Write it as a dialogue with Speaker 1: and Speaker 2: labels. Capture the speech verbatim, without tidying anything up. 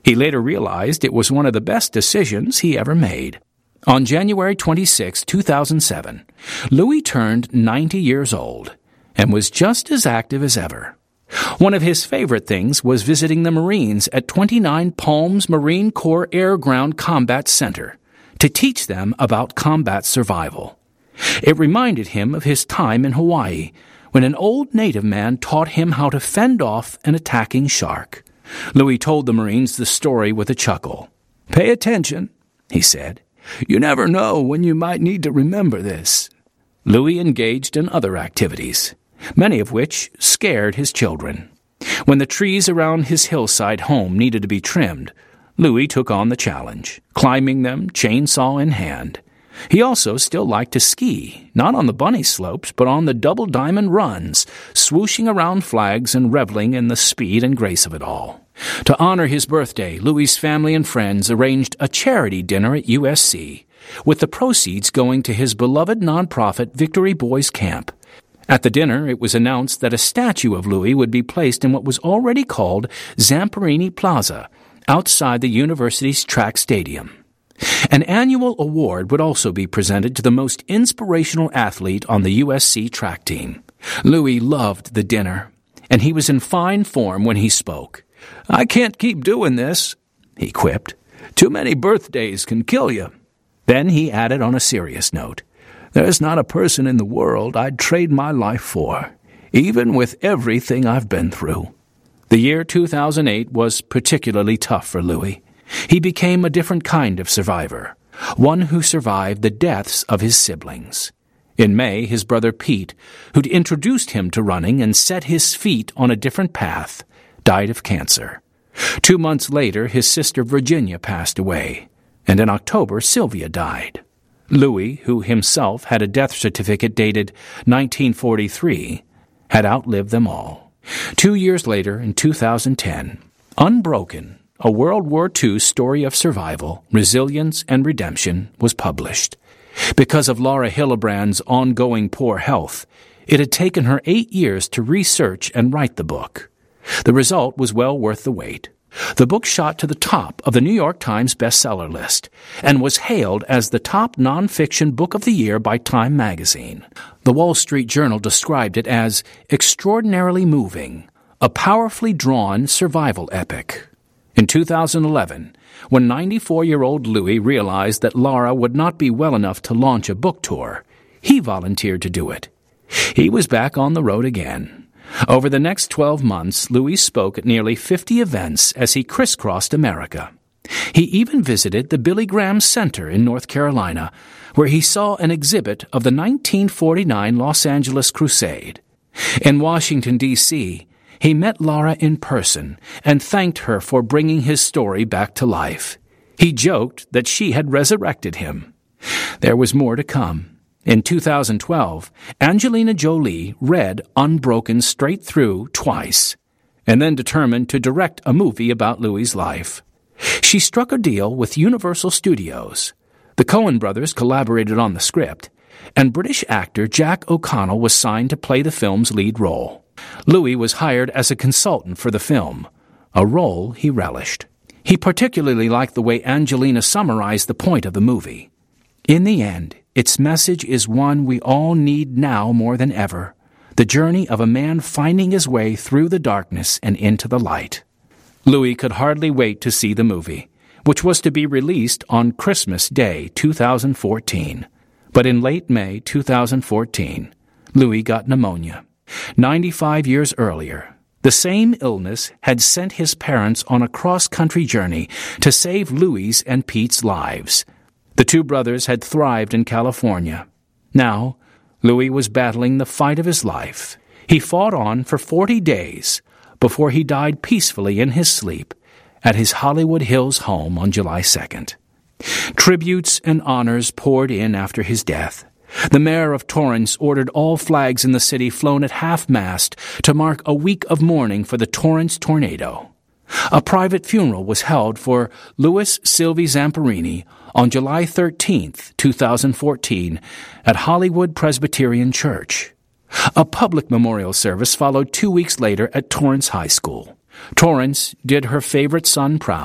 Speaker 1: He later realized it was one of the best decisions he ever made. On January twenty-sixth, two thousand seven, Louis turned ninety years old and was just as active as ever. One of his favorite things was visiting the Marines at twenty-nine Palms Marine Corps Air Ground Combat Center to teach them about combat survival. It reminded him of his time in Hawaii, when an old native man taught him how to fend off an attacking shark. Louis told the Marines the story with a chuckle. "Pay attention," he said. "You never know when you might need to remember this." Louis engaged in other activities, many of which scared his children. When the trees around his hillside home needed to be trimmed, Louis took on the challenge, climbing them chainsaw in hand. He also still liked to ski, not on the bunny slopes, but on the double diamond runs, swooshing around flags and reveling in the speed and grace of it all. To honor his birthday, Louis's family and friends arranged a charity dinner at U S C, with the proceeds going to his beloved nonprofit Victory Boys Camp. At the dinner, it was announced that a statue of Louis would be placed in what was already called Zamperini Plaza, outside the university's track stadium. An annual award would also be presented to the most inspirational athlete on the U S C track team. Louis loved the dinner, and he was in fine form when he spoke. "I can't keep doing this," he quipped. "Too many birthdays can kill you." Then he added on a serious note, "There's not a person in the world I'd trade my life for, even with everything I've been through." The year two thousand eight was particularly tough for Louis. He became a different kind of survivor, one who survived the deaths of his siblings. In May, his brother Pete, who'd introduced him to running and set his feet on a different path, died of cancer. Two months later, his sister Virginia passed away, and in October, Sylvia died. Louis, who himself had a death certificate dated nineteen forty-three, had outlived them all. Two years later, in two thousand ten, Unbroken, a World War Two story of survival, resilience, and redemption, was published. Because of Laura Hillebrand's ongoing poor health, it had taken her eight years to research and write the book. The result was well worth the wait. The book shot to the top of the New York Times bestseller list and was hailed as the top nonfiction book of the year by Time magazine. The Wall Street Journal described it as extraordinarily moving, a powerfully drawn survival epic. In two thousand eleven, when ninety-four-year-old Louis realized that Laura would not be well enough to launch a book tour, he volunteered to do it. He was back on the road again. Over the next twelve months, Louis spoke at nearly fifty events as he crisscrossed America. He even visited the Billy Graham Center in North Carolina, where he saw an exhibit of the nineteen forty-nine Los Angeles Crusade. In Washington, D C, he met Laura in person and thanked her for bringing his story back to life. He joked that she had resurrected him. There was more to come. In two thousand twelve, Angelina Jolie read Unbroken straight through twice, and then determined to direct a movie about Louis's life. She struck a deal with Universal Studios. The Coen brothers collaborated on the script, and British actor Jack O'Connell was signed to play the film's lead role. Louis was hired as a consultant for the film, a role he relished. He particularly liked the way Angelina summarized the point of the movie. In the end, its message is one we all need now more than ever, the journey of a man finding his way through the darkness and into the light. Louis could hardly wait to see the movie, which was to be released on Christmas Day two thousand fourteen. But in late May two thousand fourteen, Louis got pneumonia. Ninety-five years earlier, the same illness had sent his parents on a cross-country journey to save Louis's and Pete's lives. The two brothers had thrived in California. Now, Louis was battling the fight of his life. He fought on for forty days before he died peacefully in his sleep at his Hollywood Hills home on July second. Tributes and honors poured in after his death. The mayor of Torrance ordered all flags in the city flown at half-mast to mark a week of mourning for the Torrance tornado. A private funeral was held for Louis Silvey Zamperini on July thirteenth, two thousand fourteen, at Hollywood Presbyterian Church. A public memorial service followed two weeks later at Torrance High School. Torrance did her favorite son proud.